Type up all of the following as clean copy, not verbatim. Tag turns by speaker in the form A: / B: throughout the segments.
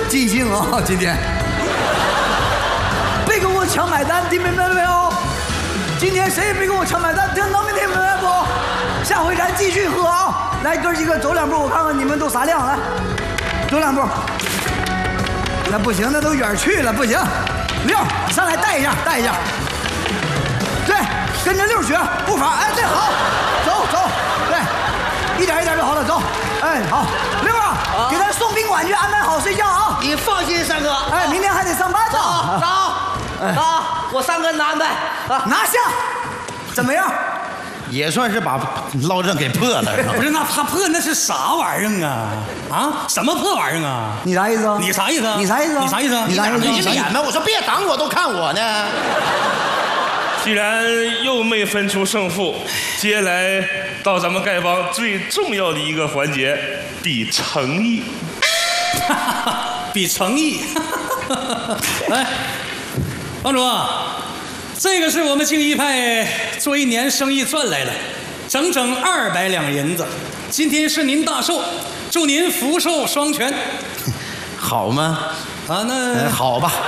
A: 尽兴啊！今天别跟我抢买单，听明白了没有？今天谁也别跟我抢买单，能明白不？下回咱继续喝啊！来，哥几个走2步，我看看你们都啥量，来，走2步。那不行，那都远去了，不行。六，上来带一下，带一下。对，跟着六学步伐，哎，对，好，走，对，一点一点就好了，走。哎，好，六啊，给咱送宾馆去，安排好睡觉啊。
B: 你放心，三哥。
A: 哎，明天还得上班呢。
B: 走，我三哥安排啊，
A: 拿下，怎么样？
C: 也算是把落阵给破了。
D: 不是，那他破那是啥玩意儿啊？啊，什么破玩意儿啊？
A: 你啥意思？
D: 你啥意思？
A: 你啥意思？
D: 你啥意思？
A: 你啥意思？
C: 你脸呗！我说别挡我，都看我呢。
E: 既然又没分出胜负，接下来到咱们丐帮最重要的一个环节，比诚意。
D: 比诚意。来，帮主，这个是我们庆义派做1年生意赚来的，整整200两银子。今天是您大寿，祝您福寿双全。
C: 好吗？
D: 啊，那
C: 好吧。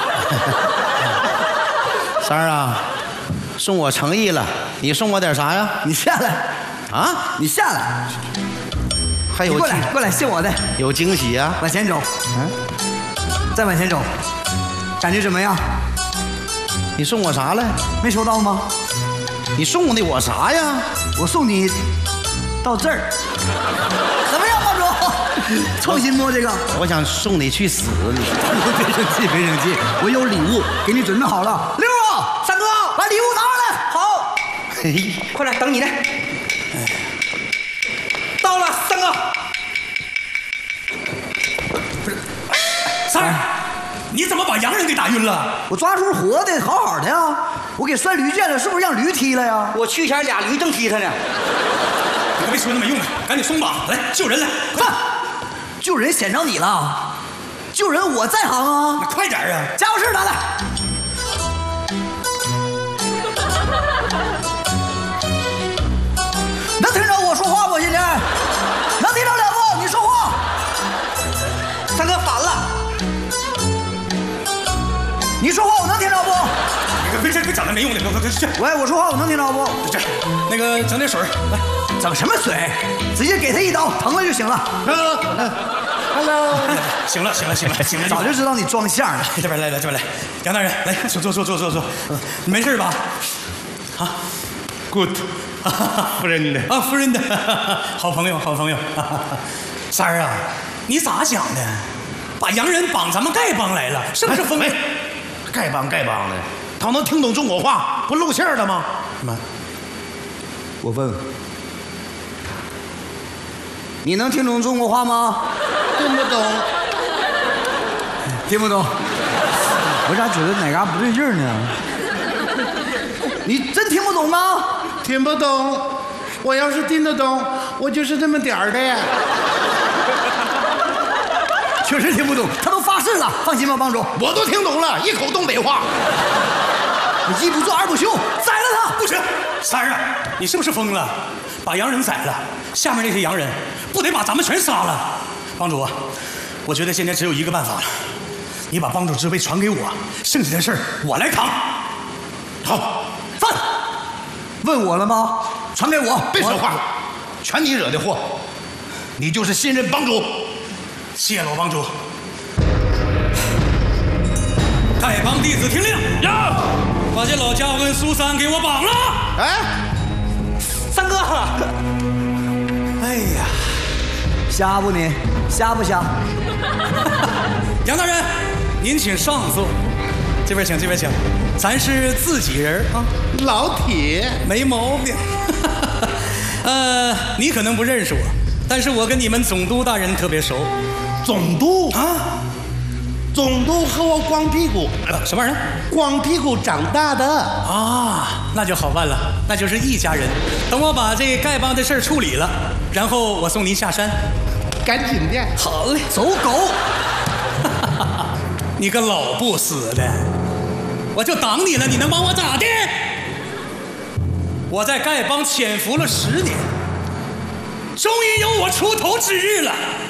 C: 三儿啊，送我诚意了，你送我点啥呀？
A: 你下来
C: 啊！
A: 你下来，
C: 还有
A: 过来，谢我的，
C: 有惊喜啊！
A: 往前走，再往前走，感觉怎么样？
C: 你送我啥了？
A: 没收到吗？
C: 你送的我啥呀？
A: 我送你到这儿，怎么样，帮主？创新不这个？
C: 我想送你去死！你
A: 别生气，别生气，我有礼物给你准备好了。六啊，
B: 三哥，
A: 把礼物拿上来。好，
C: 嘿，
B: 快来，等你呢。到了，三哥。
D: 不是，三儿，你怎么把洋人给打晕了？
A: 我抓住活的，好好的呀。我给拴驴圈了，是不是让驴踢了呀？
B: 我去前俩驴正踢他呢。
D: 你可别说那没用的，赶紧松绑，来救人来！
A: 快，救人显着你了，救人我在行啊。
D: 那快点啊！
A: 家伙事拿来。能听着我说话不？现在能听着了不？你说话。
B: 三哥反了。
A: 你说话我能听着不？
D: 别讲那没用的，快去！
A: 喂，我说话我能听着不？
D: 这，那个整点水来，
A: 整什么水？直接给他一刀，疼了就行了。Hello，
D: 行了，
A: 早就知道你装相了。
D: 这边来，杨大人来，坐，没事吧？啊
E: ，Good， 夫人的
D: 啊，夫人的好朋友。三儿啊，你咋想的？把洋人绑咱们丐帮来了，是不是疯？
C: 丐帮的，他能听懂中国话，不露馅了吗？
D: 什么？
A: 我问，你能听懂中国话吗？
C: 听不懂。
A: 听不懂。我咋觉得哪嘎不对劲呢？你真听不懂吗？
C: 听不懂。我要是听得懂，我就是这么点儿的。
A: 确实听不懂，他都发誓了。放心吧，帮主，
C: 我都听懂了，一口东北话。
A: 你一不做二不休，宰了他！
D: 不行，三儿啊，你是不是疯了？把洋人宰了，下面那些洋人不得把咱们全杀了？帮主，我觉得现在只有一个办法了，你把帮主之位传给我，剩下的事儿我来扛。
C: 好，
A: 饭问我了吗？传给我，
C: 别说话，全你惹的祸。你就是信任帮主。
D: 谢老帮主。丐帮弟子听令，呀，把这老家伙跟苏三给我绑了。
C: 哎，
B: 三哥，
D: 哎呀，
A: 瞎不你？瞎不瞎？
D: 杨大人，您请上座，这边请，咱是自己人啊。
C: 老铁，
D: 没毛病。你可能不认识我，但是我跟你们总督大人特别熟。
C: 总督
D: 啊，
C: 总督和我光屁股，
D: 什么玩意儿？
C: 光屁股长大的
D: 啊，那就好办了，那就是一家人。等我把这丐帮的事儿处理了，然后我送您下山。
C: 赶紧的。
D: 好嘞，
A: 走狗！
D: 你个老不死的，我就挡你了，你能把我咋的？我在丐帮潜伏了10年，终于有我出头之日了。